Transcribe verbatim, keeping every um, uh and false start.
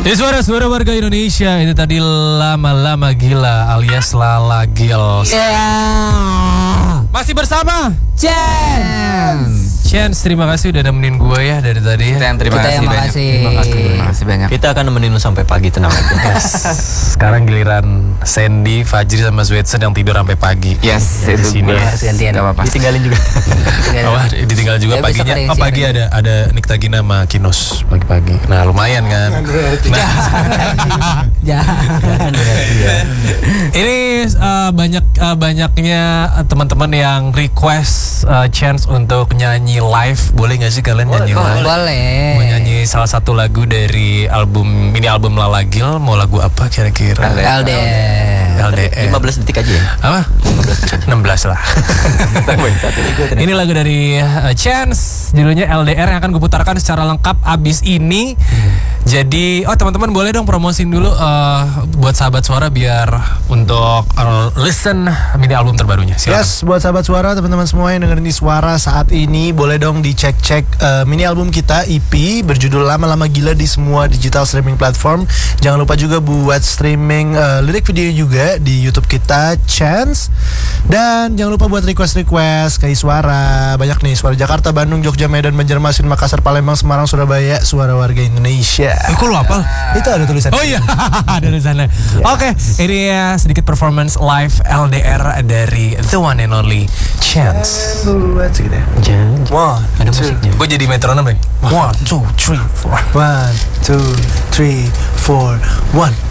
Ya suara-suara warga Indonesia, itu tadi Lama-Lama Gila alias Lala Gils. Yeah. Masih bersama Chance. Chance, terima kasih udah nemenin gue ya dari tadi ya. Terima Kita kasih yang banyak. makasih. Terima kasih, terima kasih banyak. Kita akan nemenin lu sampai pagi, tenang aja. Sekarang giliran Sandy, Fajri sama Zwetsen yang tidur sampai pagi. Yes, Di itu sini. gue. Gantian. Gak apa-apa. Ditinggalin juga. Oh, ditinggal juga Ya, besok paginya. ada Oh, isi pagi hari. ada ada Nikta Gina sama Kinos pagi-pagi. Nah, lumayan kan. Nah, Jangan. ini uh, banyak uh, banyaknya uh, teman-teman yang request uh, Chance untuk nyanyi live. Boleh nggak sih kalian nyanyi live? Boleh. Mau nyanyi salah satu lagu dari album mini album Lala Gil. Mau lagu apa kira-kira? L D R. L D R. lima belas detik aja ya. Apa? enam belas lah. Ini lagu dari uh, Chance, judulnya L D R yang akan gue putarkan secara lengkap abis ini. Jadi, oh teman-teman boleh dong promosin dulu uh, buat sahabat suara biar untuk uh, listen mini album terbarunya. Silakan. Yes, buat sahabat suara, teman-teman semua yang dengerin di suara saat ini, boleh dong dicek-cek uh, mini album kita E P berjudul Lama-Lama Gila di semua digital streaming platform. Jangan lupa juga buat streaming uh, lirik video juga di YouTube kita Chance. Dan jangan lupa buat request-request ke suara. Banyak nih, suara Jakarta, Bandung, Jogja, Medan, Banjarmasin, Makassar, Palembang, Semarang, Surabaya, suara warga Indonesia. Eh, kok lu hafal? Itu ada tulisan. Oh iya, ada di sana. Oke, ini ya sedikit performance live L D R dari the one and only Chance. Buat segitu ya. Jangan. One, Ada two, musiknya. Gue jadi metronom, Bang. One, two, three, four. one, two, three, four, one.